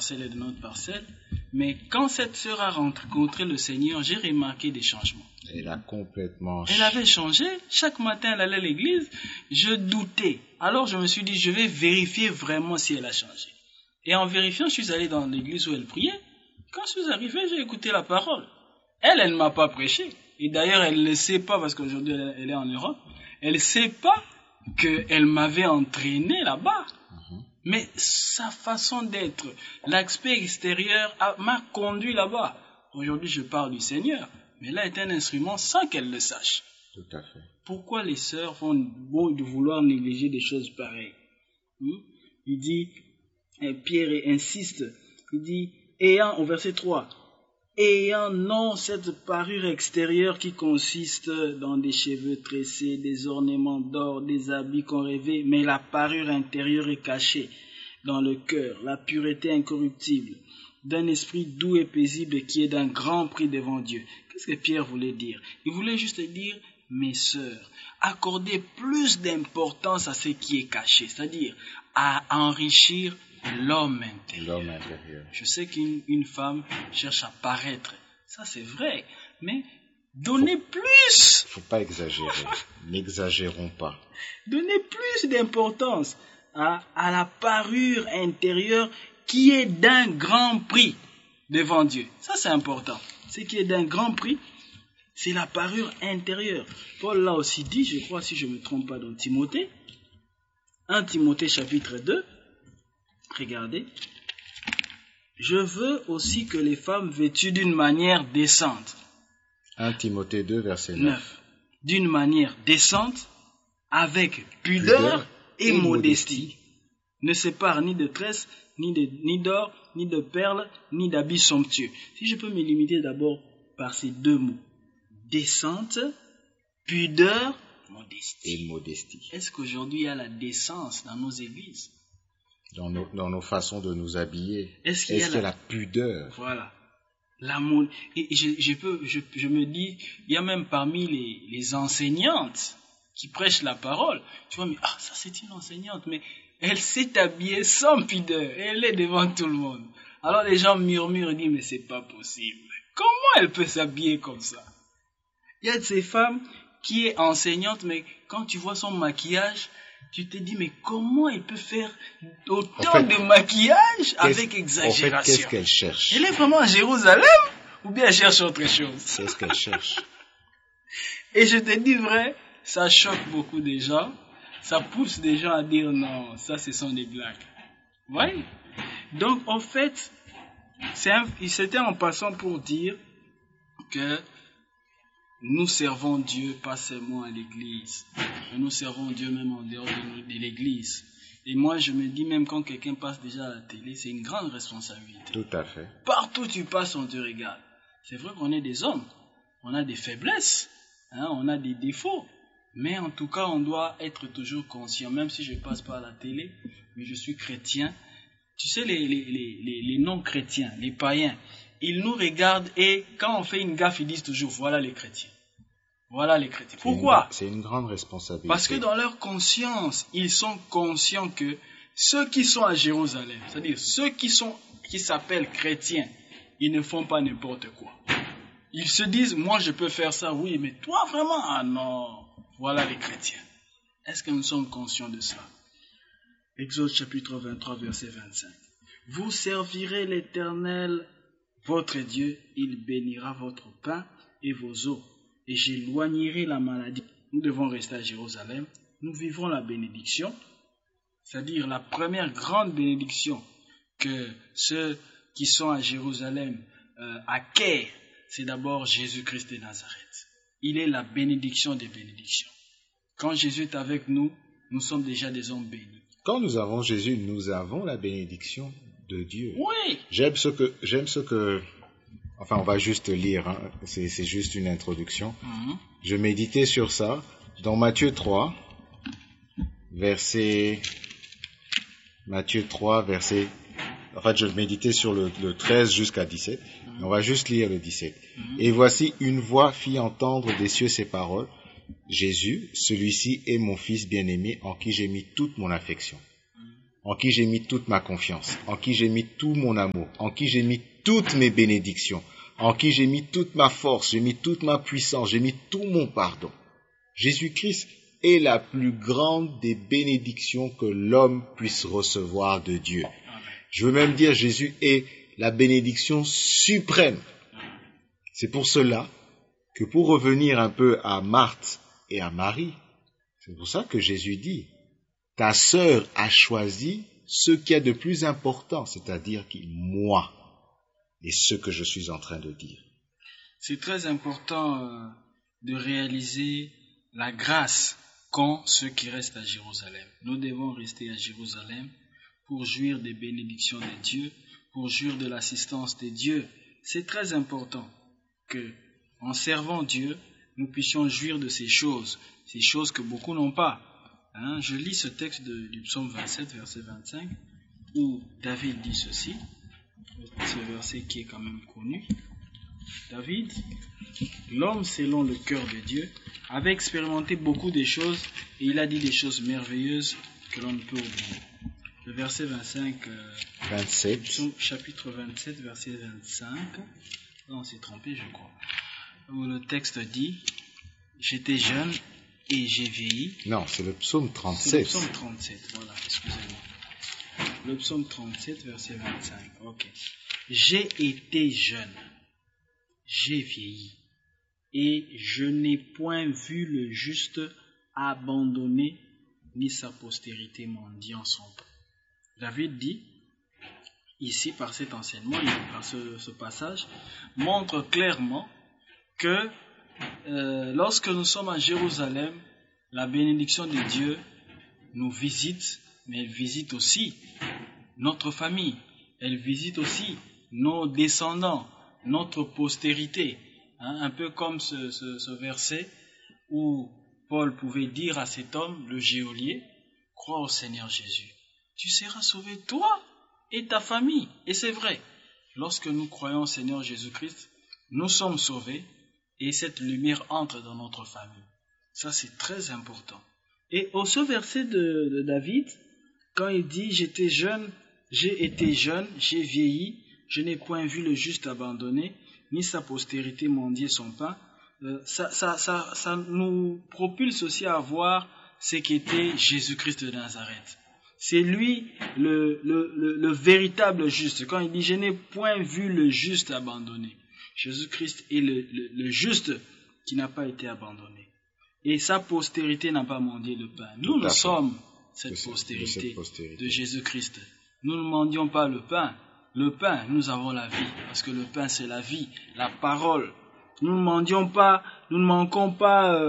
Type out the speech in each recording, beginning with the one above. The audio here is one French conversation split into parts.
parcelle et de notre parcelle. Mais quand cette sœur a rencontré le Seigneur, j'ai remarqué des changements. Elle a complètement Elle avait changé. Chaque matin, elle allait à l'église. Je doutais. Alors, je me suis dit, je vais vérifier vraiment si elle a changé. Et en vérifiant, je suis allé dans l'église où elle priait. Quand je suis arrivé, j'ai écouté la parole. Elle ne m'a pas prêché. Et d'ailleurs, elle ne sait pas, parce qu'aujourd'hui, elle est en Europe. Elle ne sait pas qu'elle m'avait entraîné là-bas. Mais sa façon d'être, l'aspect extérieur m'a conduit là-bas. Aujourd'hui, je parle du Seigneur. Mais là est un instrument sans qu'elle le sache. Tout à fait. Pourquoi les sœurs font beau de vouloir négliger des choses pareilles? Il dit, Pierre insiste, il dit, au verset 3, ayant non cette parure extérieure qui consiste dans des cheveux tressés, des ornements d'or, des habits qu'on rêvait, mais la parure intérieure est cachée dans le cœur, la pureté incorruptible, d'un esprit doux et paisible qui est d'un grand prix devant Dieu. Qu'est-ce que Pierre voulait dire? Il voulait juste dire, mes sœurs, accordez plus d'importance à ce qui est caché, c'est-à-dire à enrichir l'homme intérieur. Je sais qu'une femme cherche à paraître, ça c'est vrai, mais donnez plus. Faut pas exagérer, n'exagérons pas. Donnez plus d'importance à la parure intérieure qui est d'un grand prix devant Dieu. Ça c'est important. Ce qui est d'un grand prix, c'est la parure intérieure. Paul l'a aussi dit, je crois, si je ne me trompe pas, dans Timothée. 1 Timothée chapitre 2. Regardez. Je veux aussi que les femmes vêtues d'une manière décente. 1 Timothée 2, verset 9. D'une manière décente, avec pudeur et modestie. Ne sépare ni de tresses, ni d'or, ni de perles, ni d'habits somptueux. Si je peux me limiter d'abord par ces deux mots. Décente, pudeur, modestie. Et modestie. Est-ce qu'aujourd'hui il y a la décence dans nos églises? Dans nos façons de nous habiller. Est-ce qu'il y a la pudeur? Voilà. Et je me dis, il y a même parmi les enseignantes qui prêchent la parole. Tu vois, mais ça c'est une enseignante, mais elle s'est habillée sans pudeur. Et elle est devant tout le monde. Alors les gens murmurent et disent, mais c'est pas possible. Comment elle peut s'habiller comme ça? Il y a de ces femmes qui est enseignante, mais quand tu vois son maquillage, tu te dis, mais comment elle peut faire autant de maquillage avec exagération? En fait, qu'est-ce qu'elle cherche? Elle est vraiment à Jérusalem ou bien elle cherche autre chose? Qu'est-ce qu'elle cherche? Et je te dis vrai, ça choque beaucoup de gens. Ça pousse des gens à dire non, ça ce sont des blagues. Oui. Donc en fait, c'était en passant pour dire que nous servons Dieu pas seulement à l'église, mais nous servons Dieu même en dehors de l'église. Et moi je me dis, même quand quelqu'un passe déjà à la télé, c'est une grande responsabilité. Tout à fait. Partout où tu passes, on te regarde. C'est vrai qu'on est des hommes, on a des faiblesses, on a des défauts. Mais en tout cas, on doit être toujours conscient, même si je passe pas à la télé, mais je suis chrétien. Tu sais, les non-chrétiens, les païens, ils nous regardent et quand on fait une gaffe, ils disent toujours, voilà les chrétiens. Voilà les chrétiens. Pourquoi? C'est une grande responsabilité. Parce que dans leur conscience, ils sont conscients que ceux qui sont à Jérusalem, c'est-à-dire ceux qui s'appellent chrétiens, ils ne font pas n'importe quoi. Ils se disent, moi je peux faire ça, oui, mais toi vraiment, ah non. Voilà les chrétiens. Est-ce que nous sommes conscients de cela? Exode chapitre 23, verset 25. Vous servirez l'Éternel, votre Dieu, il bénira votre pain et vos eaux, et j'éloignerai la maladie. Nous devons rester à Jérusalem. Nous vivrons la bénédiction, c'est-à-dire la première grande bénédiction que ceux qui sont à Jérusalem acquièrent, c'est d'abord Jésus-Christ de Nazareth. Il est la bénédiction des bénédictions. Quand Jésus est avec nous, nous sommes déjà des hommes bénis. Quand nous avons Jésus, nous avons la bénédiction de Dieu. Oui. J'aime ce que, enfin, on va juste lire, c'est juste une introduction. Je méditais sur ça dans Matthieu 3, verset, en fait, je méditais sur le 13 jusqu'à 17. On va juste lire le 17. Et voici une voix fit entendre des cieux ces paroles. Jésus, celui-ci est mon fils bien-aimé en qui j'ai mis toute mon affection. en qui j'ai mis toute ma confiance, en qui j'ai mis tout mon amour, en qui j'ai mis toutes mes bénédictions, en qui j'ai mis toute ma force, j'ai mis toute ma puissance, j'ai mis tout mon pardon. Jésus-Christ est la plus grande des bénédictions que l'homme puisse recevoir de Dieu. Je veux même dire, Jésus est la bénédiction suprême. C'est pour cela que pour revenir un peu à Marthe et à Marie, c'est pour ça que Jésus dit, ta sœur a choisi ce qu'il y a de plus important, c'est-à-dire moi, et ce que je suis en train de dire. C'est très important de réaliser la grâce qu'ont ceux qui restent à Jérusalem. Nous devons rester à Jérusalem pour jouir des bénédictions de Dieu, pour jouir de l'assistance de Dieu. C'est très important que, en servant Dieu, nous puissions jouir de ces choses que beaucoup n'ont pas. Je lis ce texte du psaume 27, verset 25, où David dit ceci, ce verset qui est quand même connu. David, l'homme selon le cœur de Dieu, avait expérimenté beaucoup de choses et il a dit des choses merveilleuses que l'on ne peut oublier. Le verset 27. Psaume chapitre 27, verset 25. Non, on s'est trompé, je crois. Où le texte dit, j'étais jeune et j'ai vieilli. Non, c'est le psaume 37. C'est le psaume 37, voilà, excusez-moi. Le psaume 37, verset 25. Ok. J'ai été jeune, j'ai vieilli, et je n'ai point vu le juste abandonné, ni sa postérité mendiant son pain. David dit, ici par cet enseignement, par ce passage, montre clairement que lorsque nous sommes à Jérusalem, la bénédiction de Dieu nous visite, mais elle visite aussi notre famille, elle visite aussi nos descendants, notre postérité. Un peu comme ce verset où Paul pouvait dire à cet homme, le geôlier, crois au Seigneur Jésus, tu seras sauvé toi et ta famille. Et c'est vrai, lorsque nous croyons au Seigneur Jésus-Christ, nous sommes sauvés et cette lumière entre dans notre famille. Ça, c'est très important. Et au ce verset de David, quand il dit « J'étais jeune, j'ai été jeune, j'ai vieilli, je n'ai point vu le juste abandonné, ni sa postérité mendier son pain », ça nous propulse aussi à voir ce qu'était Jésus-Christ de Nazareth. C'est lui le véritable juste. Quand il dit « Je n'ai point vu le juste abandonné », Jésus-Christ est le juste qui n'a pas été abandonné. Et sa postérité n'a pas mendié le pain. Nous sommes cette postérité de Jésus-Christ. Nous ne mendions pas le pain. Le pain, nous avons la vie. Parce que le pain, c'est la vie, la parole. Nous ne mendions pas, nous ne manquons pas.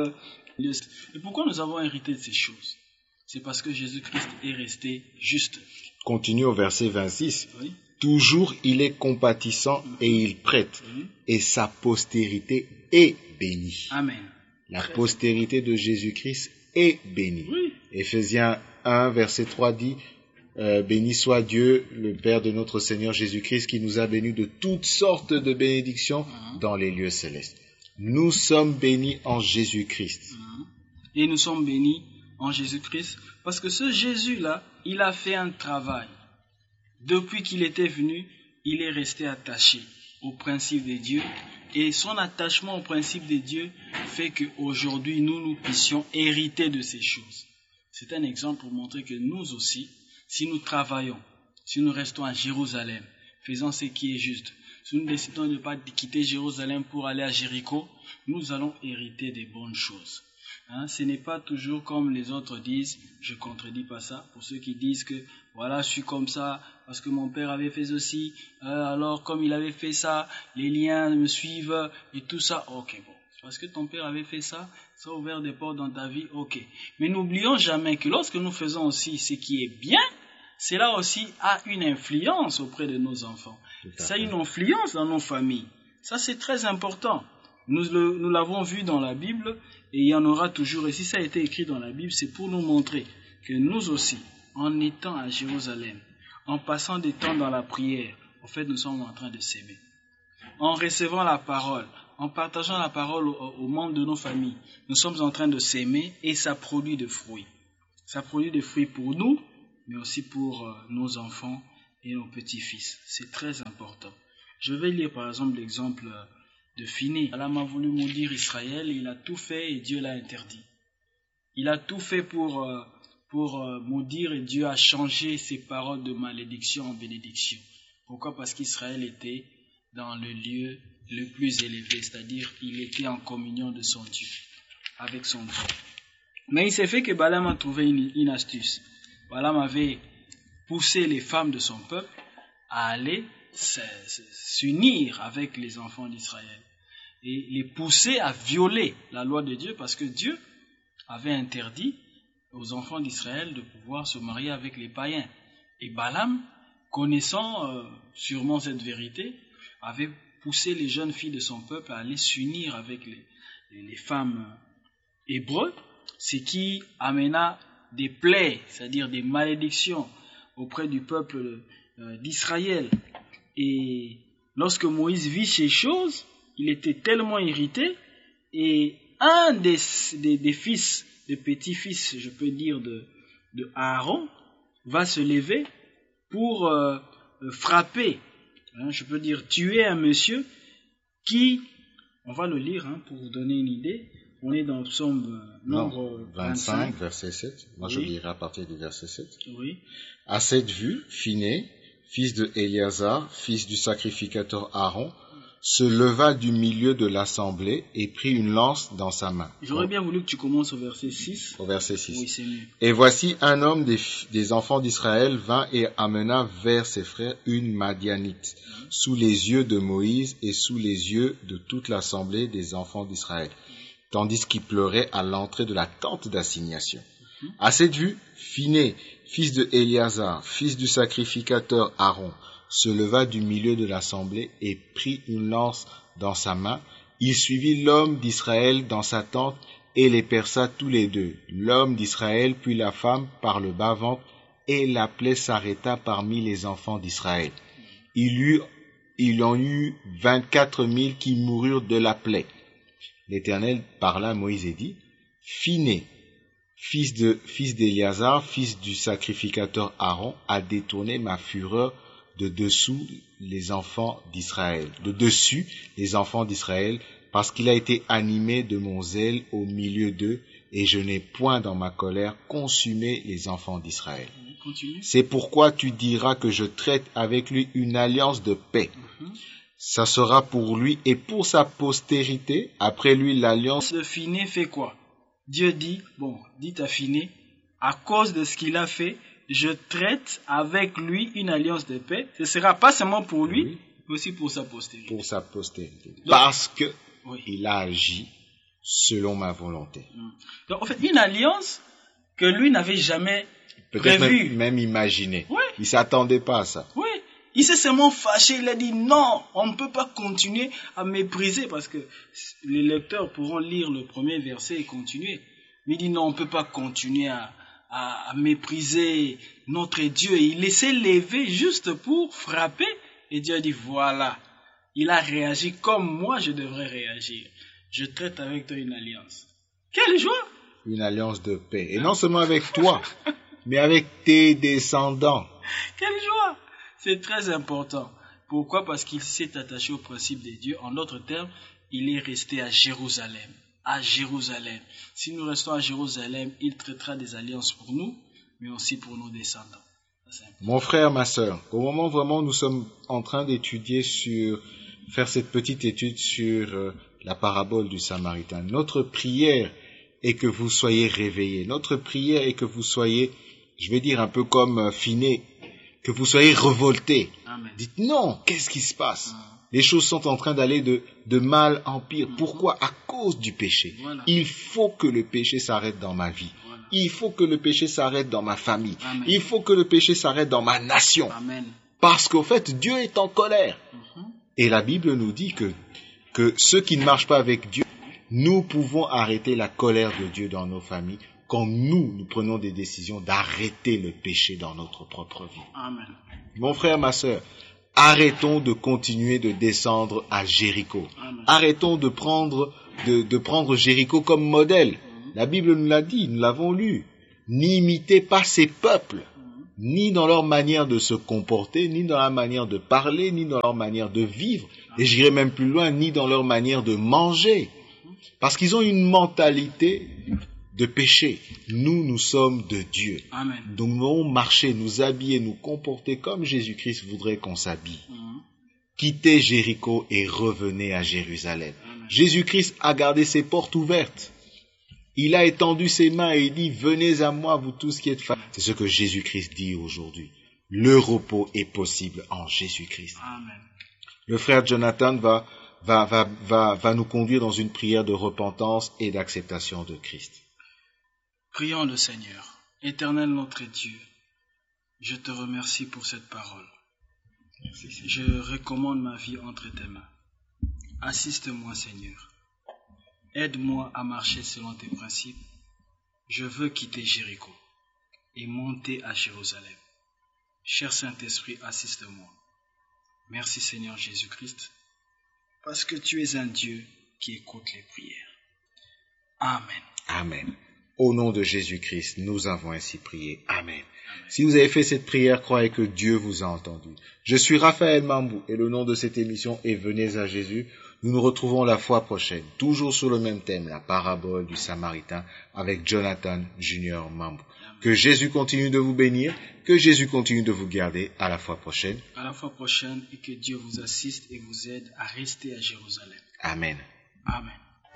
Et pourquoi nous avons hérité de ces choses? C'est parce que Jésus-Christ est resté juste. Continue au verset 26. Oui. Toujours il est compatissant et il prête. Et sa postérité est bénie. Amen. La postérité de Jésus-Christ est bénie. Oui. Éphésiens 1, verset 3 dit, béni soit Dieu, le Père de notre Seigneur Jésus-Christ, qui nous a bénis de toutes sortes de bénédictions dans les lieux célestes. Nous sommes bénis en Jésus-Christ. Et nous sommes bénis en Jésus-Christ parce que ce Jésus-là, il a fait un travail. Depuis qu'il était venu, il est resté attaché au principe de Dieu. Et son attachement au principe de Dieu fait qu'aujourd'hui, nous puissions hériter de ces choses. C'est un exemple pour montrer que nous aussi, si nous travaillons, si nous restons à Jérusalem, faisant ce qui est juste, si nous décidons de ne pas quitter Jérusalem pour aller à Jéricho, nous allons hériter des bonnes choses. Ce n'est pas toujours comme les autres disent, je ne contredis pas ça, pour ceux qui disent que voilà, je suis comme ça, parce que mon père avait fait ceci, alors comme il avait fait ça, les liens me suivent et tout ça, ok, bon, parce que ton père avait fait ça, ça a ouvert des portes dans ta vie, ok. Mais n'oublions jamais que lorsque nous faisons aussi ce qui est bien, cela aussi a une influence auprès de nos enfants. Ça a une influence dans nos familles. Ça, c'est très important. Nous l'avons vu dans la Bible et il y en aura toujours. Et si ça a été écrit dans la Bible, c'est pour nous montrer que nous aussi, en étant à Jérusalem, en passant des temps dans la prière, en fait, nous sommes en train de s'aimer. En recevant la parole, en partageant la parole aux membres de nos familles, nous sommes en train de s'aimer et ça produit des fruits. Ça produit des fruits pour nous mais aussi pour nos enfants et nos petits-fils. C'est très important. Je vais lire par exemple l'exemple de Phiné. Balaam a voulu maudire Israël, il a tout fait et Dieu l'a interdit. Il a tout fait pour maudire et Dieu a changé ses paroles de malédiction en bénédiction. Pourquoi? Parce qu'Israël était dans le lieu le plus élevé, c'est-à-dire il était en communion de son Dieu, avec son Dieu. Mais il s'est fait que Balaam a trouvé une astuce. Balaam avait poussé les femmes de son peuple à aller s'unir avec les enfants d'Israël et les pousser à violer la loi de Dieu parce que Dieu avait interdit aux enfants d'Israël de pouvoir se marier avec les païens. Et Balaam, connaissant sûrement cette vérité, avait poussé les jeunes filles de son peuple à aller s'unir avec les femmes hébreux, ce qui amena des plaies, c'est-à-dire des malédictions auprès du peuple d'Israël. Et lorsque Moïse vit ces choses, il était tellement irrité, et un des fils, des petits-fils, je peux dire, de Aaron, va se lever pour frapper, je peux dire tuer un monsieur qui, on va le lire pour vous donner une idée, on est dans le psaume nombre 25, verset 7, moi oui. je lirai à partir du verset 7. Oui. À cette vue, Phiné, fils de Éléazar, fils du sacrificateur Aaron, se leva du milieu de l'assemblée et prit une lance dans sa main. J'aurais bien voulu que tu commences au verset 6. Au verset 6. Oui, c'est mieux. Et voici un homme des enfants d'Israël vint et amena vers ses frères une Madianite, sous les yeux de Moïse et sous les yeux de toute l'assemblée des enfants d'Israël, tandis qu'il pleurait à l'entrée de la tente d'assignation. À cette vue, Phiné, fils de Éléazar, fils du sacrificateur Aaron, se leva du milieu de l'assemblée et prit une lance dans sa main. Il suivit l'homme d'Israël dans sa tente et les perça tous les deux, l'homme d'Israël puis la femme par le bas-ventre, et la plaie s'arrêta parmi les enfants d'Israël. Il en eut 24 000 qui moururent de la plaie. L'Éternel parla à Moïse et dit, Phiné, fils d'Éléazar, fils du sacrificateur Aaron, a détourné ma fureur de dessus les enfants d'Israël, parce qu'il a été animé de mon zèle au milieu d'eux, et je n'ai point dans ma colère consumé les enfants d'Israël. Continue. C'est pourquoi tu diras que je traite avec lui une alliance de paix. Ça sera pour lui et pour sa postérité, après lui l'alliance de Phiné fait quoi? Dieu dit, dit à Phiné, à cause de ce qu'il a fait, je traite avec lui une alliance de paix. Ce sera pas seulement pour lui, mais aussi pour sa postérité. Pour sa postérité. Donc, parce que oui. Il a agi selon ma volonté. Donc, en fait, une alliance que lui n'avait jamais prévue. Même imaginé. Oui. Il s'attendait pas à ça. Oui. Il s'est seulement fâché. Il a dit non, on ne peut pas continuer à mépriser parce que les lecteurs pourront lire le premier verset et continuer. Mais il dit non, on ne peut pas continuer à mépriser notre Dieu. Il s'est levé juste pour frapper et Dieu a dit voilà, il a réagi comme moi je devrais réagir. Je traite avec toi une alliance. Quelle joie! Une alliance de paix. Et non seulement avec toi, mais avec tes descendants. Quelle joie! C'est très important. Pourquoi? Parce qu'il s'est attaché au principe de Dieu. En d'autres termes, il est resté à Jérusalem. À Jérusalem. Si nous restons à Jérusalem, il traitera des alliances pour nous, mais aussi pour nos descendants. Mon frère, ma sœur, au moment vraiment nous sommes en train d'étudier faire cette petite étude sur la parabole du Samaritain, notre prière est que vous soyez réveillés. Notre prière est que vous soyez, je vais dire un peu comme Phiné, que vous soyez révoltés. Amen. Dites non, qu'est-ce qui se passe? Les choses sont en train d'aller de mal en pire. Pourquoi? À cause du péché. Voilà. Il faut que le péché s'arrête dans ma vie. Voilà. Il faut que le péché s'arrête dans ma famille. Amen. Il faut que le péché s'arrête dans ma nation. Amen. Parce qu'au fait, Dieu est en colère. Et la Bible nous dit que ceux qui ne marchent pas avec Dieu, nous pouvons arrêter la colère de Dieu dans nos familles quand nous prenons des décisions d'arrêter le péché dans notre propre vie. Amen. Mon frère, ma sœur, arrêtons de continuer de descendre à Jéricho. Amen. Arrêtons de prendre Jéricho comme modèle. La Bible nous l'a dit, nous l'avons lu. N'imitez pas ces peuples. ni dans leur manière de se comporter, ni dans la manière de parler, ni dans leur manière de vivre, et j'irai même plus loin, ni dans leur manière de manger. Parce qu'ils ont une mentalité de péché. Nous sommes de Dieu. Amen. Nous devons marcher, nous habiller, nous comporter comme Jésus-Christ voudrait qu'on s'habille. Quittez Jéricho et revenez à Jérusalem. Amen. Jésus-Christ a gardé ses portes ouvertes. Il a étendu ses mains et il dit, venez à moi, vous tous qui êtes fatigués. C'est ce que Jésus-Christ dit aujourd'hui. Le repos est possible en Jésus-Christ. Amen. Le frère Jonathan va nous conduire dans une prière de repentance et d'acceptation de Christ. Prions le Seigneur. Éternel notre Dieu, je te remercie pour cette parole. Je recommande ma vie entre tes mains. Assiste-moi, Seigneur. Aide-moi à marcher selon tes principes. Je veux quitter Jéricho et monter à Jérusalem. Cher Saint-Esprit, assiste-moi. Merci, Seigneur Jésus-Christ, parce que tu es un Dieu qui écoute les prières. Amen. Amen. Au nom de Jésus-Christ, nous avons ainsi prié. Amen. Si vous avez fait cette prière, croyez que Dieu vous a entendu. Je suis Raphaël Mambou et le nom de cette émission est Venez à Jésus. Nous nous retrouvons la fois prochaine, toujours sur le même thème, la parabole du Samaritain, avec Jonathan Junior Mambou. Que Jésus continue de vous bénir, que Jésus continue de vous garder. À la fois prochaine. À la fois prochaine et que Dieu vous assiste et vous aide à rester à Jérusalem. Amen. Amen.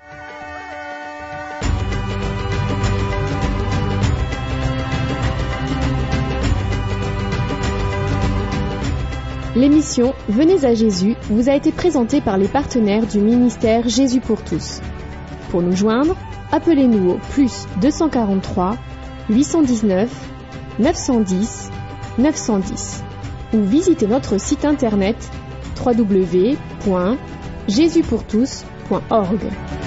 L'émission Venez à Jésus vous a été présentée par les partenaires du ministère Jésus pour tous. Pour nous joindre, appelez-nous au +243 819 910 910 ou visitez notre site internet www.jesuspourtous.org.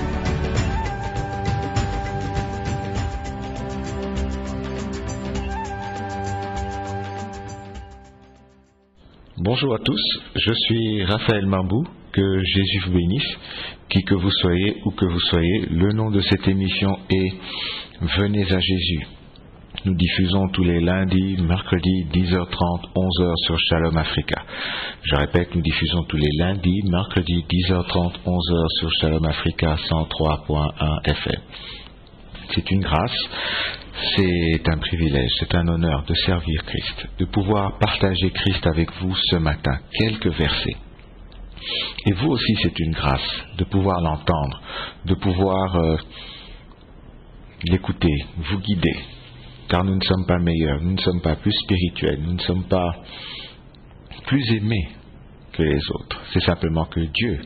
Bonjour à tous, je suis Raphaël Mambou, que Jésus vous bénisse, qui que vous soyez, où que vous soyez. Le nom de cette émission est Venez à Jésus. Nous diffusons tous les lundis, mercredis, 10h30, 11h sur Shalom Africa. Je répète, nous diffusons tous les lundis, mercredis, 10h30, 11h sur Shalom Africa 103.1 FM. C'est une grâce, c'est un privilège, c'est un honneur de servir Christ, de pouvoir partager Christ avec vous ce matin, quelques versets. Et vous aussi, c'est une grâce de pouvoir l'entendre, de pouvoir l'écouter, vous guider. Car nous ne sommes pas meilleurs, nous ne sommes pas plus spirituels, nous ne sommes pas plus aimés que les autres. C'est simplement que Dieu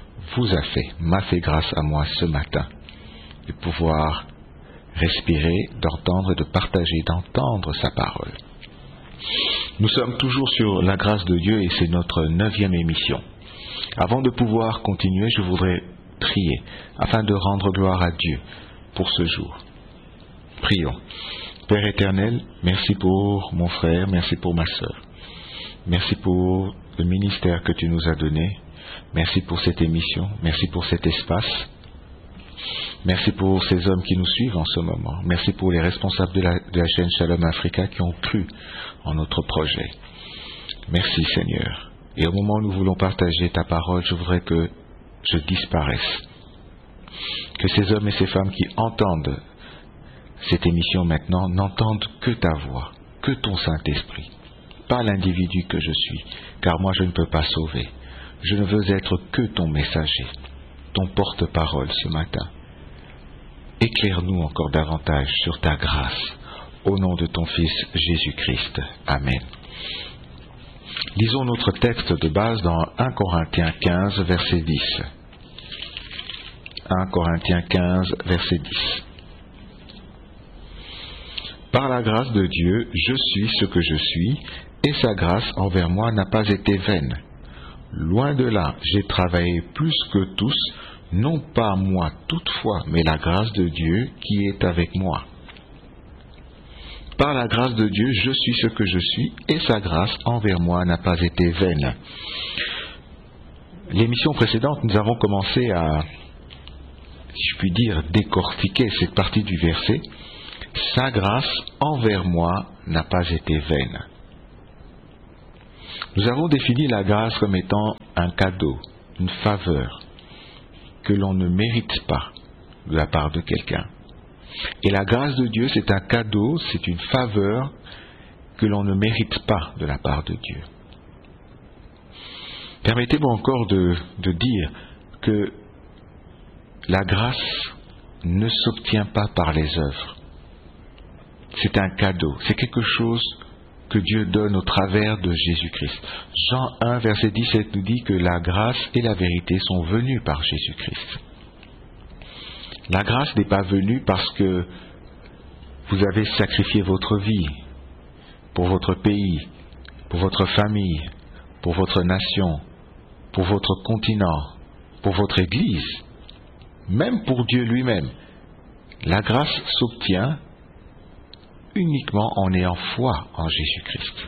m'a fait grâce à moi ce matin de pouvoir respirer, d'entendre, de partager, d'entendre sa parole. Nous sommes toujours sur la grâce de Dieu et c'est notre 9e émission. Avant de pouvoir continuer, je voudrais prier afin de rendre gloire à Dieu pour ce jour. Prions. Père éternel, merci pour mon frère, merci pour ma sœur. Merci pour le ministère que tu nous as donné. Merci pour cette émission, merci pour cet espace. Merci pour ces hommes qui nous suivent en ce moment. Merci pour les responsables de la chaîne Shalom Africa qui ont cru en notre projet. Merci Seigneur. Et au moment où nous voulons partager ta parole, je voudrais que je disparaisse. Que ces hommes et ces femmes qui entendent cette émission maintenant n'entendent que ta voix, que ton Saint-Esprit, pas l'individu que je suis, car moi je ne peux pas sauver. Je ne veux être que ton messager, ton porte-parole ce matin. Éclaire-nous encore davantage sur ta grâce, au nom de ton Fils Jésus-Christ. Amen. Lisons notre texte de base dans 1 Corinthiens 15, verset 10. 1 Corinthiens 15, verset 10. Par la grâce de Dieu, je suis ce que je suis, et sa grâce envers moi n'a pas été vaine. Loin de là, j'ai travaillé plus que tous, non pas moi toutefois, mais la grâce de Dieu qui est avec moi. Par la grâce de Dieu, je suis ce que je suis, et sa grâce envers moi n'a pas été vaine. L'émission précédente, nous avons commencé à, si je puis dire, décortiquer cette partie du verset. Sa grâce envers moi n'a pas été vaine. Nous avons défini la grâce comme étant un cadeau, une faveur que l'on ne mérite pas de la part de quelqu'un. Et la grâce de Dieu, c'est un cadeau, c'est une faveur que l'on ne mérite pas de la part de Dieu. Permettez-moi encore de dire que la grâce ne s'obtient pas par les œuvres. C'est un cadeau, c'est quelque chose que Dieu donne au travers de Jésus-Christ. Jean 1, verset 17 nous dit que la grâce et la vérité sont venues par Jésus-Christ. La grâce n'est pas venue parce que vous avez sacrifié votre vie pour votre pays, pour votre famille, pour votre nation, pour votre continent, pour votre Église, même pour Dieu lui-même. La grâce s'obtient uniquement en ayant foi en Jésus-Christ.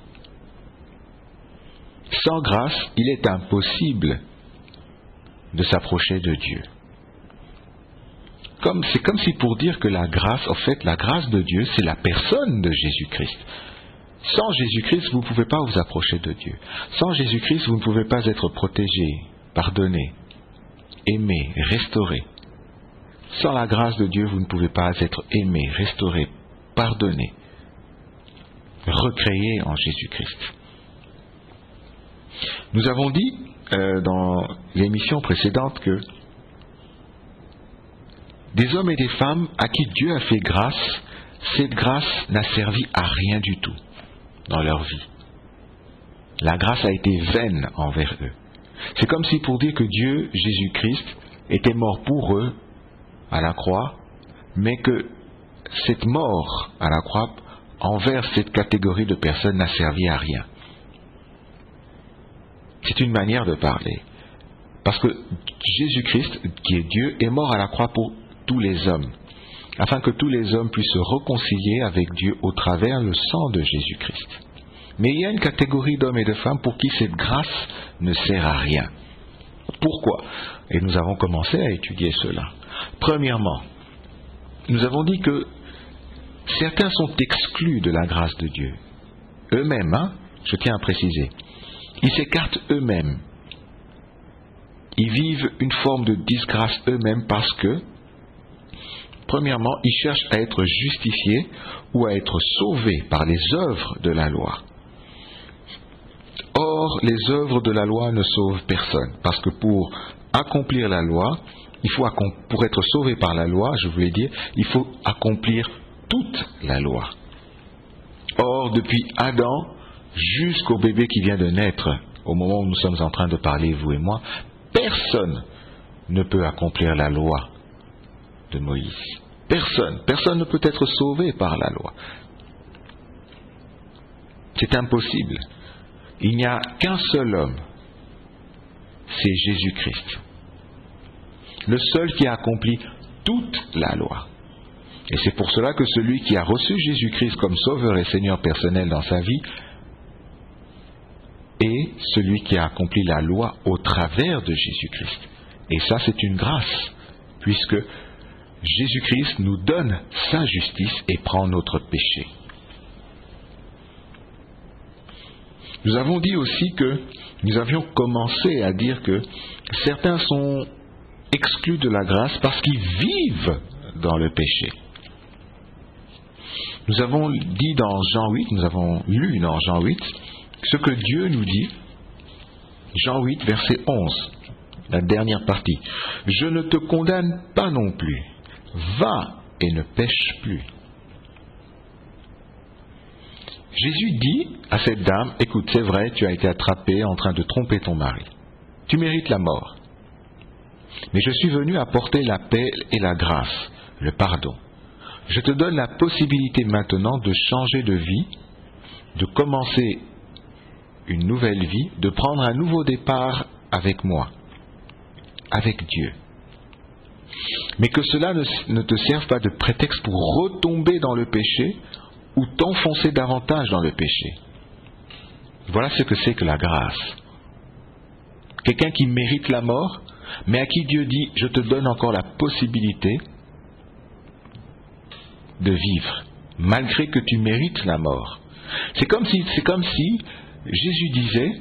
Sans grâce, il est impossible de s'approcher de Dieu. C'est comme si pour dire que la grâce, en fait, la grâce de Dieu, c'est la personne de Jésus-Christ. Sans Jésus-Christ, vous ne pouvez pas vous approcher de Dieu. Sans Jésus-Christ, vous ne pouvez pas être protégé, pardonné, aimé, restauré. Sans la grâce de Dieu, vous ne pouvez pas être aimé, restauré, pardonné, recréé en Jésus-Christ. Nous avons dit dans l'émission précédente que des hommes et des femmes à qui Dieu a fait grâce, cette grâce n'a servi à rien du tout dans leur vie. La grâce a été vaine envers eux. C'est comme si pour dire que Dieu, Jésus-Christ, était mort pour eux à la croix, mais que cette mort à la croix envers cette catégorie de personnes n'a servi à rien. C'est une manière de parler. Parce que Jésus-Christ, qui est Dieu, est mort à la croix pour tous les hommes, afin que tous les hommes puissent se réconcilier avec Dieu au travers le sang de Jésus-Christ. Mais il y a une catégorie d'hommes et de femmes pour qui cette grâce ne sert à rien. Pourquoi? Et nous avons commencé à étudier cela. Premièrement, nous avons dit que certains sont exclus de la grâce de Dieu. Eux-mêmes, je tiens à préciser, ils s'écartent eux-mêmes. Ils vivent une forme de disgrâce eux-mêmes parce que, premièrement, ils cherchent à être justifiés ou à être sauvés par les œuvres de la loi. Or, les œuvres de la loi ne sauvent personne, parce que pour accomplir la loi, pour être sauvé par la loi, je voulais dire, il faut accomplir toute la loi. Or, depuis Adam jusqu'au bébé qui vient de naître, au moment où nous sommes en train de parler, vous et moi, personne ne peut accomplir la loi de Moïse. Personne ne peut être sauvé par la loi. C'est impossible. Il n'y a qu'un seul homme, c'est Jésus-Christ. Le seul qui a accompli toute la loi. Et c'est pour cela que celui qui a reçu Jésus-Christ comme Sauveur et Seigneur personnel dans sa vie est celui qui a accompli la loi au travers de Jésus-Christ. Et ça, c'est une grâce, puisque Jésus-Christ nous donne sa justice et prend notre péché. Nous avons dit aussi que nous avions commencé à dire que certains sont exclus de la grâce parce qu'ils vivent dans le péché. Nous avons dit dans Jean 8, nous avons lu dans Jean 8, ce que Dieu nous dit, Jean 8, verset 11, la dernière partie. « Je ne te condamne pas non plus, va et ne pêche plus. » Jésus dit à cette dame, écoute, c'est vrai, tu as été attrapé en train de tromper ton mari. Tu mérites la mort. Mais je suis venu apporter la paix et la grâce, le pardon. Je te donne la possibilité maintenant de changer de vie, de commencer une nouvelle vie, de prendre un nouveau départ avec moi, avec Dieu. Mais que cela ne te serve pas de prétexte pour retomber dans le péché ou t'enfoncer davantage dans le péché. Voilà ce que c'est que la grâce. Quelqu'un qui mérite la mort, mais à qui Dieu dit, je te donne encore la possibilité de vivre, malgré que tu mérites la mort. C'est comme si Jésus disait,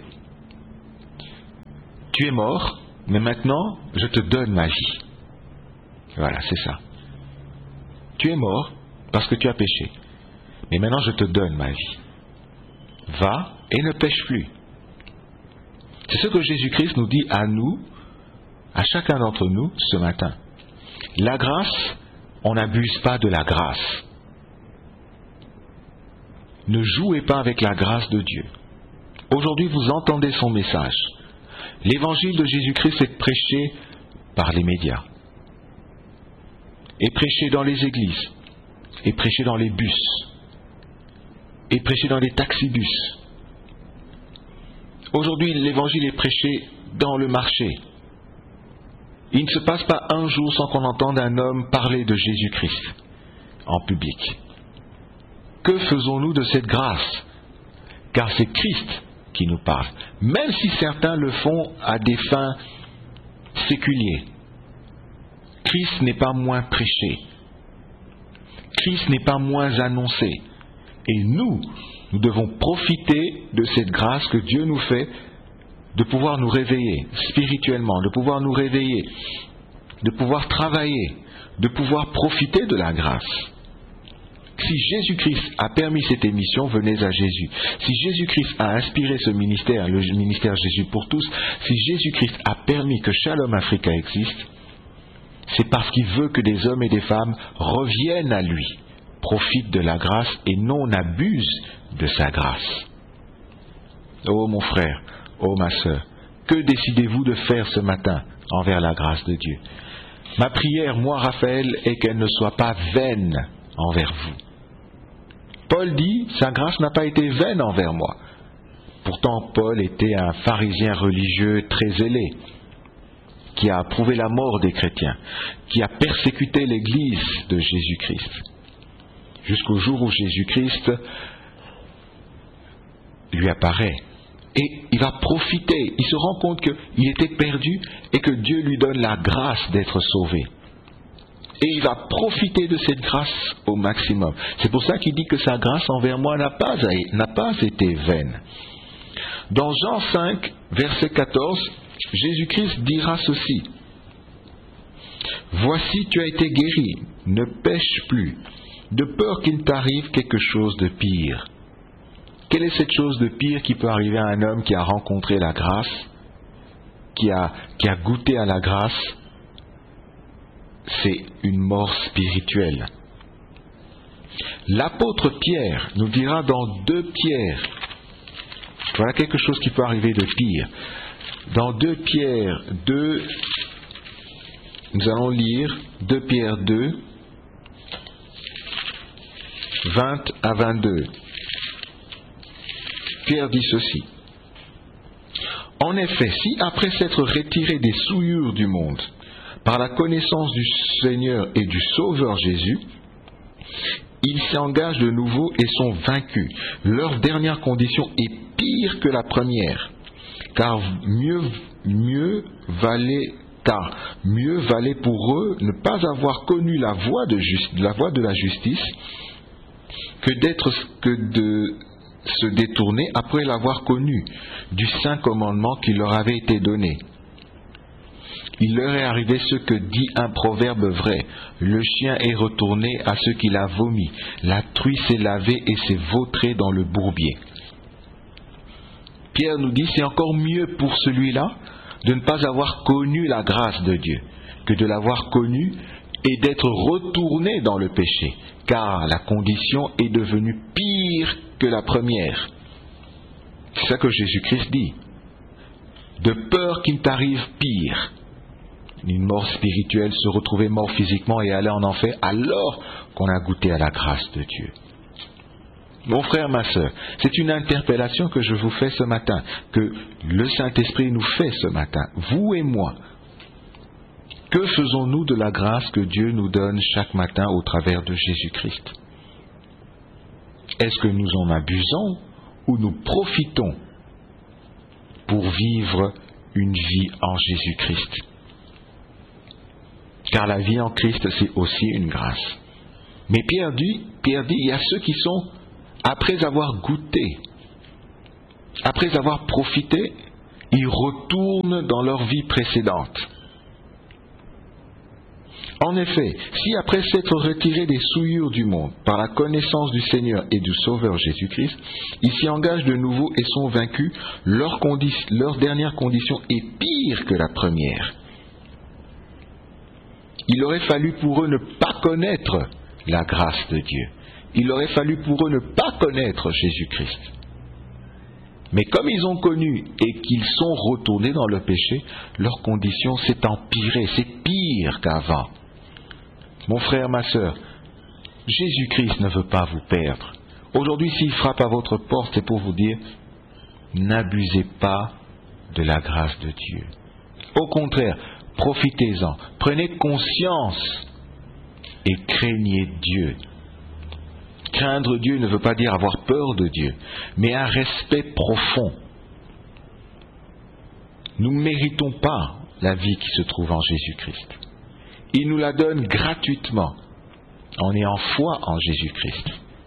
tu es mort, mais maintenant je te donne ma vie. Voilà, c'est ça. Tu es mort parce que tu as péché, mais maintenant je te donne ma vie. Va et ne pêche plus. C'est ce que Jésus-Christ nous dit à nous, à chacun d'entre nous ce matin. La grâce, on n'abuse pas de la grâce. Ne jouez pas avec la grâce de Dieu. Aujourd'hui, vous entendez son message. L'évangile de Jésus-Christ est prêché par les médias, est prêché dans les églises, est prêché dans les bus, est prêché dans les taxibus. Aujourd'hui, l'évangile est prêché dans le marché. Il ne se passe pas un jour sans qu'on entende un homme parler de Jésus-Christ en public. Que faisons-nous de cette grâce? Car c'est Christ qui nous parle, même si certains le font à des fins séculières. Christ n'est pas moins prêché. Christ n'est pas moins annoncé. Et nous devons profiter de cette grâce que Dieu nous fait, de pouvoir nous réveiller spirituellement, de pouvoir nous réveiller, de pouvoir travailler, de pouvoir profiter de la grâce. Si Jésus-Christ a permis cette émission, venez à Jésus. Si Jésus-Christ a inspiré ce ministère, le ministère Jésus pour tous, si Jésus-Christ a permis que Shalom Africa existe, c'est parce qu'il veut que des hommes et des femmes reviennent à lui, profitent de la grâce et non n'abusent de sa grâce. Oh mon frère, oh ma sœur, que décidez-vous de faire ce matin envers la grâce de Dieu? Ma prière, moi Raphaël, est qu'elle ne soit pas vaine envers vous. Paul dit, sa grâce n'a pas été vaine envers moi. Pourtant, Paul était un pharisien religieux très zélé, qui a approuvé la mort des chrétiens, qui a persécuté l'Église de Jésus-Christ. Jusqu'au jour où Jésus-Christ lui apparaît. Et il va profiter, il se rend compte qu'il était perdu et que Dieu lui donne la grâce d'être sauvé. Et il va profiter de cette grâce au maximum. C'est pour ça qu'il dit que sa grâce envers moi n'a pas été vaine. Dans Jean 5, verset 14, Jésus-Christ dira ceci. Voici, tu as été guéri, ne pêche plus, de peur qu'il t'arrive quelque chose de pire. Quelle est cette chose de pire qui peut arriver à un homme qui a rencontré la grâce, qui a goûté à la grâce? C'est une mort spirituelle. L'apôtre Pierre nous dira dans 2 Pierre, voilà quelque chose qui peut arriver de pire. Dans 2 Pierre 2, nous allons lire 2 Pierre 2, 20 à 22. Pierre dit ceci. En effet, si après s'être retiré des souillures du monde, par la connaissance du Seigneur et du Sauveur Jésus, ils s'engagent de nouveau et sont vaincus, leur dernière condition est pire que la première, car mieux valait pour eux ne pas avoir connu la voie de la justice que de se détourner après l'avoir connu du saint commandement qui leur avait été donné. Il leur est arrivé ce que dit un proverbe vrai. Le chien est retourné à ce qu'il a vomi. La truie s'est lavée et s'est vautrée dans le bourbier. Pierre nous dit, c'est encore mieux pour celui-là de ne pas avoir connu la grâce de Dieu que de l'avoir connue et d'être retourné dans le péché, car la condition est devenue pire que la première. C'est ça que Jésus-Christ dit. De peur qu'il t'arrive pire. Une mort spirituelle, se retrouver mort physiquement et aller en enfer alors qu'on a goûté à la grâce de Dieu. Mon frère, ma sœur, c'est une interpellation que je vous fais ce matin, que le Saint-Esprit nous fait ce matin, vous et moi. Que faisons-nous de la grâce que Dieu nous donne chaque matin au travers de Jésus-Christ? Est-ce que nous en abusons ou nous profitons pour vivre une vie en Jésus-Christ? Car la vie en Christ, c'est aussi une grâce. Mais Pierre dit, il y a ceux qui sont, après avoir goûté après avoir profité, ils retournent dans leur vie précédente. En effet, si après s'être retirés des souillures du monde par la connaissance du Seigneur et du Sauveur Jésus-Christ, ils s'y engagent de nouveau et sont vaincus, leur dernière condition est pire que la première. Il aurait fallu pour eux ne pas connaître la grâce de Dieu. Il aurait fallu pour eux ne pas connaître Jésus-Christ. Mais comme ils ont connu et qu'ils sont retournés dans le péché, leur condition s'est empirée, c'est pire qu'avant. Mon frère, ma sœur, Jésus-Christ ne veut pas vous perdre. Aujourd'hui, s'il frappe à votre porte, c'est pour vous dire, n'abusez pas de la grâce de Dieu. Au contraire, profitez-en, prenez conscience et craignez Dieu. Craindre Dieu ne veut pas dire avoir peur de Dieu, mais un respect profond. Nous ne méritons pas la vie qui se trouve en Jésus-Christ. Il nous la donne gratuitement, en ayant foi en Jésus-Christ.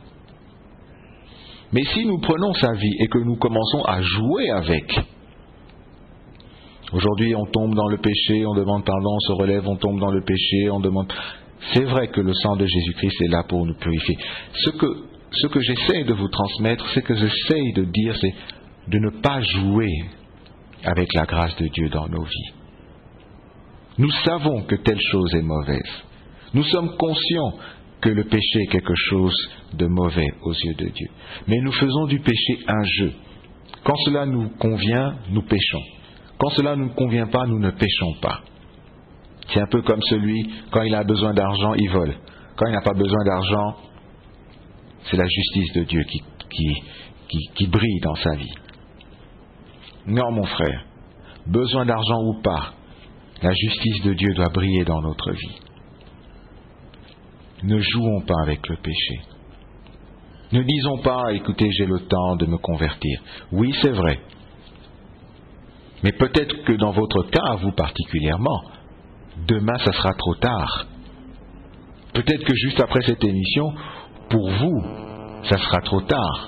Mais si nous prenons sa vie et que nous commençons à jouer avec, aujourd'hui on tombe dans le péché, on demande pardon, on se relève, on tombe dans le péché, on demande... C'est vrai que le sang de Jésus-Christ est là pour nous purifier. Ce que j'essaie de vous transmettre, c'est que j'essaie de dire, c'est de ne pas jouer avec la grâce de Dieu dans nos vies. Nous savons que telle chose est mauvaise. Nous sommes conscients que le péché est quelque chose de mauvais aux yeux de Dieu. Mais nous faisons du péché un jeu. Quand cela nous convient, nous péchons. Quand cela ne nous convient pas, nous ne péchons pas. C'est un peu comme celui, quand il a besoin d'argent, il vole. Quand il n'a pas besoin d'argent, c'est la justice de Dieu qui brille dans sa vie. Non, mon frère, besoin d'argent ou pas, la justice de Dieu doit briller dans notre vie. Ne jouons pas avec le péché. Ne disons pas, écoutez, j'ai le temps de me convertir. Oui, c'est vrai. Mais peut-être que dans votre cas, à vous particulièrement, demain, ça sera trop tard. Peut-être que juste après cette émission, pour vous, ça sera trop tard.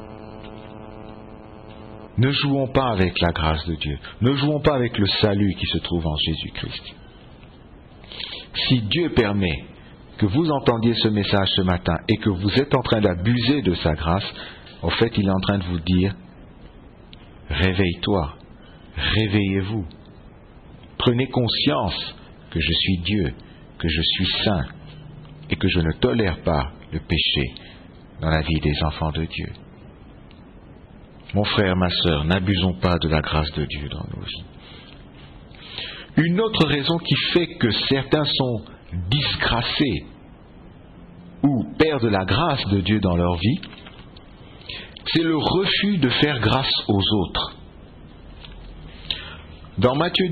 Ne jouons pas avec la grâce de Dieu. Ne jouons pas avec le salut qui se trouve en Jésus-Christ. Si Dieu permet que vous entendiez ce message ce matin et que vous êtes en train d'abuser de sa grâce, en fait, il est en train de vous dire, réveille-toi, réveillez-vous. Prenez conscience que je suis Dieu, que je suis saint et que je ne tolère pas le péché dans la vie des enfants de Dieu. Mon frère, ma sœur, n'abusons pas de la grâce de Dieu dans nos vies. Une autre raison qui fait que certains sont disgracés ou perdent la grâce de Dieu dans leur vie, c'est le refus de faire grâce aux autres. Dans Matthieu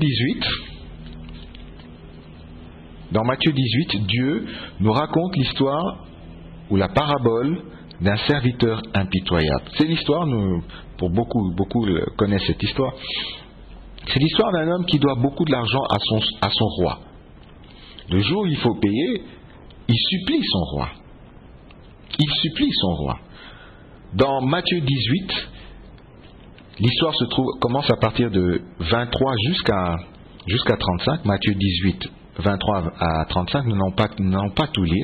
18, Dieu nous raconte l'histoire ou la parabole d'un serviteur impitoyable. C'est l'histoire, pour beaucoup connaissent cette histoire. C'est l'histoire d'un homme qui doit beaucoup de l'argent à son roi. Le jour où il faut payer, il supplie son roi. Dans Matthieu 18, l'histoire commence à partir de 23 jusqu'à 35. Matthieu 18, 23 à 35, nous n'allons pas tout lire.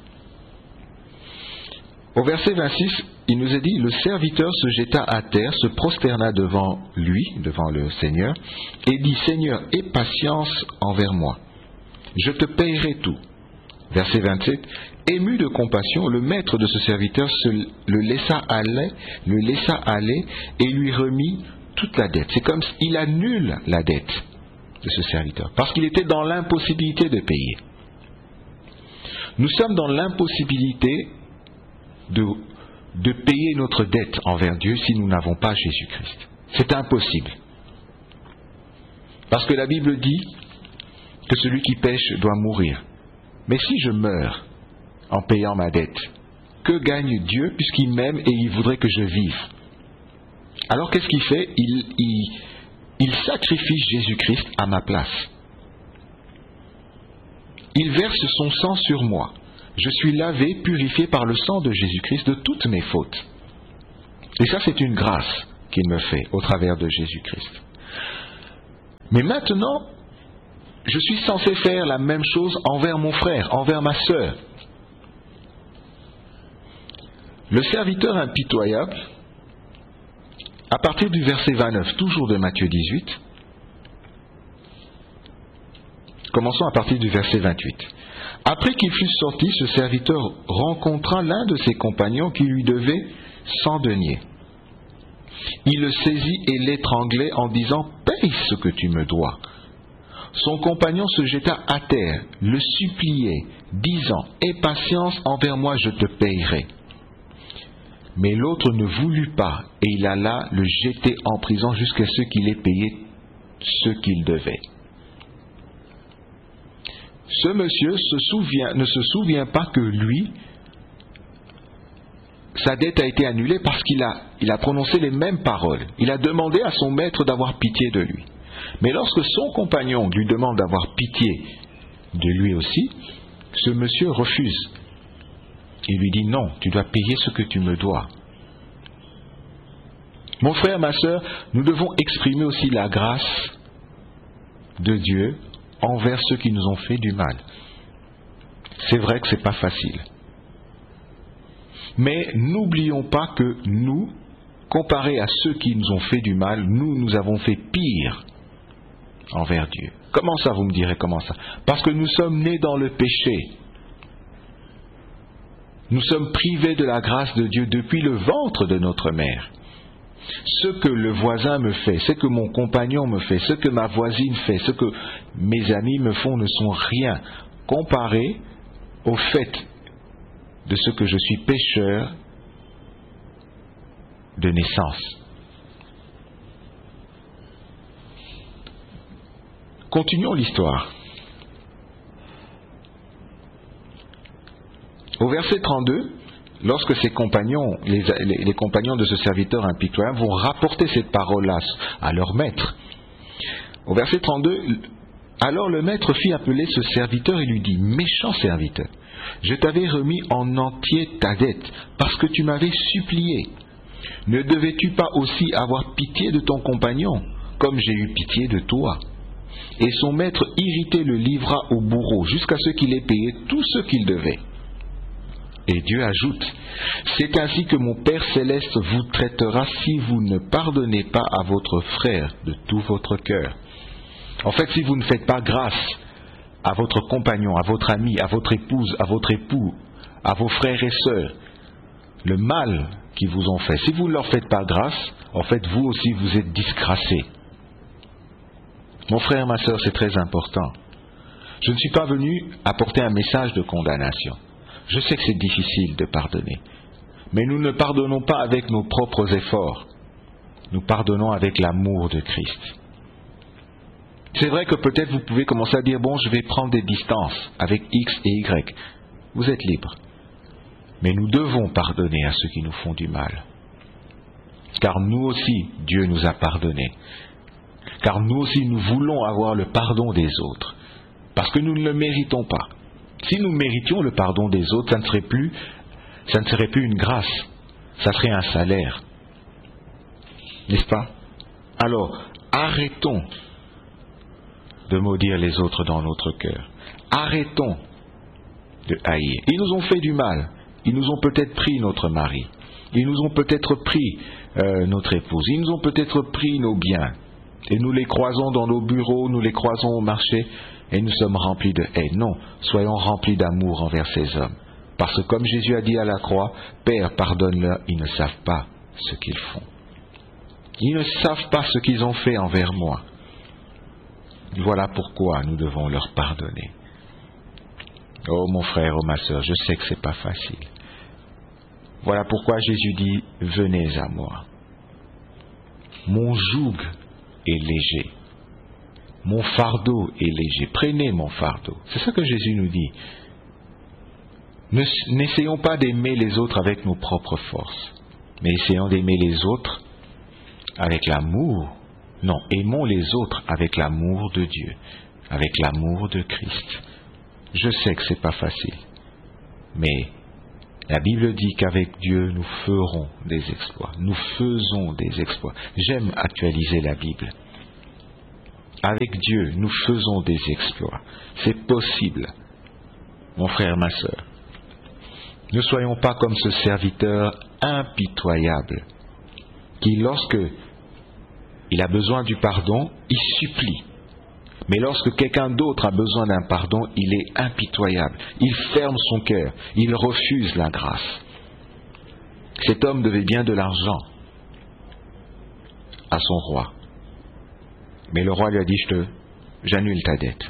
Au verset 26, il nous est dit, le serviteur se jeta à terre, se prosterna devant le Seigneur, et dit, Seigneur, aie patience envers moi, je te payerai tout. Verset 27, ému de compassion, le maître de ce serviteur le laissa aller et lui remit toute la dette. C'est comme s'il annule la dette de ce serviteur, parce qu'il était dans l'impossibilité de payer. Nous sommes dans l'impossibilité de payer notre dette envers Dieu si nous n'avons pas Jésus-Christ. C'est impossible. Parce que la Bible dit que celui qui pêche doit mourir. Mais si je meurs en payant ma dette, que gagne Dieu puisqu'il m'aime et il voudrait que je vive? Alors qu'est-ce qu'il fait? Il sacrifie Jésus-Christ à ma place. Il verse son sang sur moi. Je suis lavé, purifié par le sang de Jésus-Christ de toutes mes fautes. Et ça, c'est une grâce qu'il me fait au travers de Jésus-Christ. Mais maintenant, je suis censé faire la même chose envers mon frère, envers ma sœur. Le serviteur impitoyable, à partir du verset 29, toujours de Matthieu 18, commençons à partir du verset 28. Après qu'il fût sorti, ce serviteur rencontra l'un de ses compagnons qui lui devait 100 deniers. Il le saisit et l'étranglait en disant « Paye ce que tu me dois ». Son compagnon se jeta à terre, le suppliait, disant « Aie patience envers moi, je te payerai ». Mais l'autre ne voulut pas, et il alla le jeter en prison jusqu'à ce qu'il ait payé ce qu'il devait. Ce monsieur ne se souvient pas que lui, sa dette a été annulée parce qu'il a prononcé les mêmes paroles. Il a demandé à son maître d'avoir pitié de lui. Mais lorsque son compagnon lui demande d'avoir pitié de lui aussi, ce monsieur refuse. Il lui dit non, tu dois payer ce que tu me dois. Mon frère, ma sœur, nous devons exprimer aussi la grâce de Dieu envers ceux qui nous ont fait du mal. C'est vrai que ce n'est pas facile. Mais n'oublions pas que nous, comparés à ceux qui nous ont fait du mal, nous avons fait pire envers Dieu. Comment ça, vous me direz, comment ça? Parce que nous sommes nés dans le péché. Nous sommes privés de la grâce de Dieu depuis le ventre de notre mère. Ce que le voisin me fait, ce que mon compagnon me fait, ce que ma voisine fait, ce que mes amis me font ne sont rien comparé au fait de ce que je suis pécheur de naissance. Continuons l'histoire. Au verset 32, lorsque ses compagnons, les compagnons de ce serviteur impitoyable vont rapporter cette parole-là à leur maître. Au verset 32, alors le maître fit appeler ce serviteur et lui dit, « Méchant serviteur, je t'avais remis en entier ta dette parce que tu m'avais supplié. Ne devais-tu pas aussi avoir pitié de ton compagnon, comme j'ai eu pitié de toi ?» Et son maître irrité le livra au bourreau jusqu'à ce qu'il ait payé tout ce qu'il devait. Et Dieu ajoute, « C'est ainsi que mon Père céleste vous traitera si vous ne pardonnez pas à votre frère de tout votre cœur. » En fait, si vous ne faites pas grâce à votre compagnon, à votre ami, à votre épouse, à votre époux, à vos frères et sœurs, le mal qu'ils vous ont fait, si vous ne leur faites pas grâce, en fait, vous aussi, vous êtes disgracés. Mon frère, ma sœur, c'est très important. Je ne suis pas venu apporter un message de condamnation. Je sais que c'est difficile de pardonner. Mais nous ne pardonnons pas avec nos propres efforts. Nous pardonnons avec l'amour de Christ. C'est vrai que peut-être vous pouvez commencer à dire, bon, je vais prendre des distances avec X et Y. Vous êtes libre. Mais nous devons pardonner à ceux qui nous font du mal. Car nous aussi, Dieu nous a pardonnés. Car nous aussi, nous voulons avoir le pardon des autres. Parce que nous ne le méritons pas. Si nous méritions le pardon des autres, ça ne serait plus une grâce. Ça serait un salaire. N'est-ce pas? Alors, arrêtons de maudire les autres dans notre cœur. Arrêtons de haïr. Ils nous ont fait du mal. Ils nous ont peut-être pris notre mari. Ils nous ont peut-être pris notre épouse. Ils nous ont peut-être pris nos biens. Et nous les croisons dans nos bureaux, nous les croisons au marché, et nous sommes remplis de haine. Non, soyons remplis d'amour envers ces hommes. Parce que comme Jésus a dit à la croix, « Père, pardonne-leur, ils ne savent pas ce qu'ils font. Ils ne savent pas ce qu'ils ont fait envers moi. » Voilà pourquoi nous devons leur pardonner. Oh mon frère, oh ma sœur, je sais que ce n'est pas facile. Voilà pourquoi Jésus dit, « Venez à moi. Mon joug est léger. Mon fardeau est léger. Prenez mon fardeau. » C'est ça que Jésus nous dit. N'essayons pas d'aimer les autres avec nos propres forces, mais essayons d'aimer les autres avec l'amour. Non, aimons les autres avec l'amour de Dieu, avec l'amour de Christ. Je sais que ce n'est pas facile, mais La Bible dit qu'avec Dieu, nous ferons des exploits. Nous faisons des exploits. J'aime actualiser la Bible. Avec Dieu, nous faisons des exploits. C'est possible, mon frère, ma sœur. Ne soyons pas comme ce serviteur impitoyable qui, lorsque il a besoin du pardon, il supplie. Mais lorsque quelqu'un d'autre a besoin d'un pardon, il est impitoyable. Il ferme son cœur. Il refuse la grâce. Cet homme devait bien de l'argent à son roi. Mais le roi lui a dit, j'annule ta dette.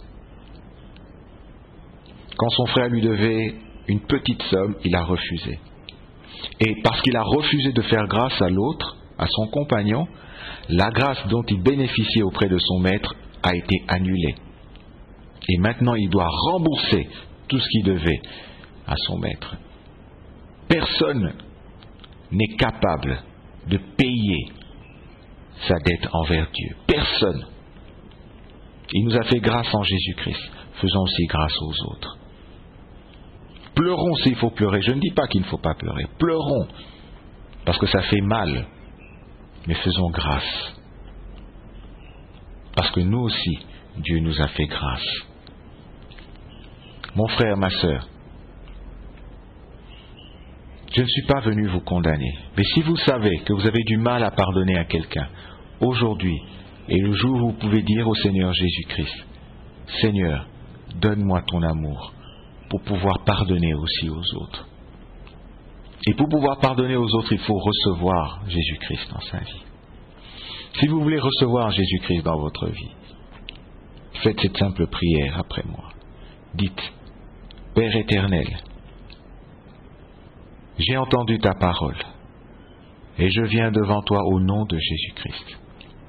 Quand son frère lui devait une petite somme, il a refusé. Et parce qu'il a refusé de faire grâce à l'autre, à son compagnon, la grâce dont il bénéficiait auprès de son maître a été annulée. Et maintenant, il doit rembourser tout ce qu'il devait à son maître. Personne n'est capable de payer sa dette envers Dieu. Personne. Il nous a fait grâce en Jésus-Christ. Faisons aussi grâce aux autres. Pleurons s'il faut pleurer. Je ne dis pas qu'il ne faut pas pleurer. Pleurons, parce que ça fait mal. Mais faisons grâce. Parce que nous aussi, Dieu nous a fait grâce. Mon frère, ma sœur, je ne suis pas venu vous condamner. Mais si vous savez que vous avez du mal à pardonner à quelqu'un, aujourd'hui est le jour où vous pouvez dire au Seigneur Jésus-Christ, Seigneur, donne-moi ton amour pour pouvoir pardonner aussi aux autres. Et pour pouvoir pardonner aux autres, il faut recevoir Jésus-Christ dans sa vie. Si vous voulez recevoir Jésus-Christ dans votre vie, faites cette simple prière après moi. Dites, Père éternel, j'ai entendu ta parole et je viens devant toi au nom de Jésus-Christ.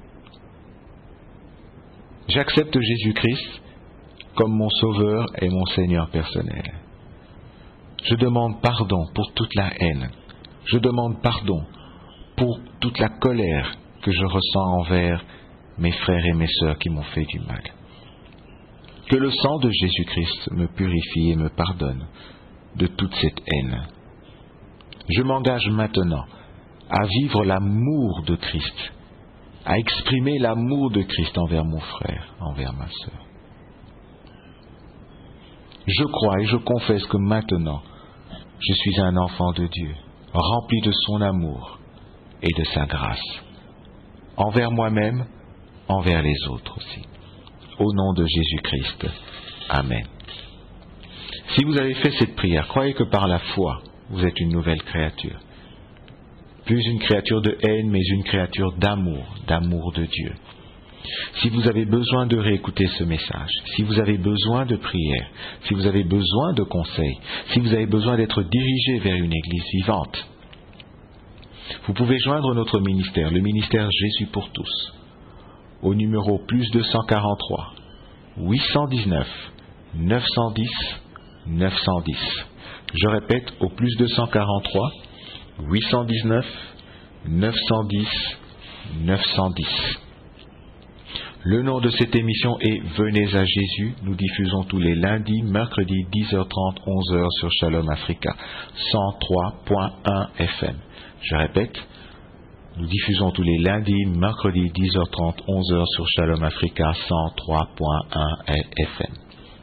J'accepte Jésus-Christ comme mon Sauveur et mon Seigneur personnel. Je demande pardon pour toute la haine. Je demande pardon pour toute la colère que je ressens envers mes frères et mes sœurs qui m'ont fait du mal. Que le sang de Jésus-Christ me purifie et me pardonne de toute cette haine. Je m'engage maintenant à vivre l'amour de Christ, à exprimer l'amour de Christ envers mon frère, envers ma sœur. Je crois et je confesse que maintenant, je suis un enfant de Dieu, rempli de son amour et de sa grâce, envers moi-même, envers les autres aussi. Au nom de Jésus-Christ. Amen. Si vous avez fait cette prière, croyez que par la foi, vous êtes une nouvelle créature. Plus une créature de haine, mais une créature d'amour de Dieu. Si vous avez besoin de réécouter ce message, si vous avez besoin de prière, si vous avez besoin de conseils, si vous avez besoin d'être dirigé vers une église vivante, vous pouvez joindre notre ministère, le ministère Jésus pour tous, au numéro +243 819 910 910. Je répète, au +243 819 910 910. Le nom de cette émission est Venez à Jésus. Nous diffusons tous les lundis, mercredis, 10h30, 11h sur Shalom Africa, 103.1 FM. Je répète, nous diffusons tous les lundis, mercredis, 10h30, 11h sur Shalom Africa, 103.1 FM.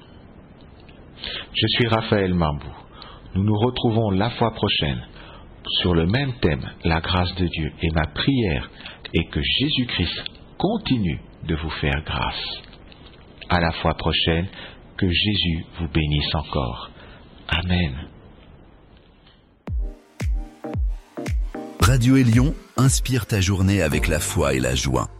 Je suis Raphaël Mambou. Nous nous retrouvons la fois prochaine sur le même thème, la grâce de Dieu. Et ma prière est que Jésus-Christ continue de vous faire grâce. À la fois prochaine, que Jésus vous bénisse encore. Amen. Radio Élion inspire ta journée avec la foi et la joie.